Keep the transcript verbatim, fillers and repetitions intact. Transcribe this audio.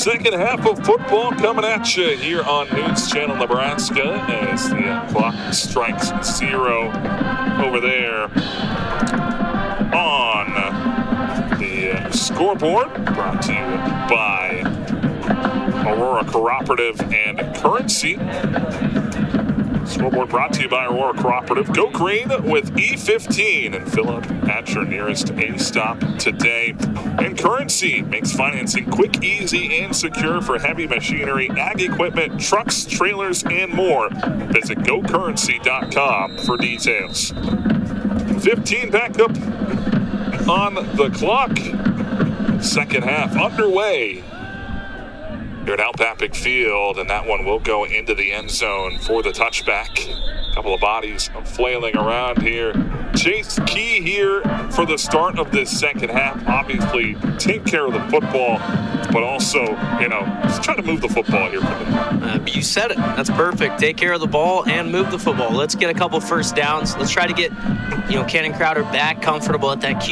Second half of football coming at you here on News Channel Nebraska as the clock strikes zero over there on the scoreboard. Brought to you by Aurora Cooperative and Currency. Scoreboard brought to you by Aurora Cooperative. Go green with E fifteen and fill up at your nearest A-stop today. And Currency makes financing quick, easy, and secure for heavy machinery, ag equipment, trucks, trailers, and more. Visit go currency dot com for details. fifteen back up on the clock. Second half underway here at Alpapic Field, and that one will go into the end zone for the touchback. A couple of bodies flailing around here. Chase Key here for the start of this second half. Obviously, take care of the football, but also, you know, just try to move the football here for them. Uh, you said it. That's perfect. Take care of the ball and move the football. Let's get a couple first downs. Let's try to get, you know, Cannon Crowder back comfortable at that Q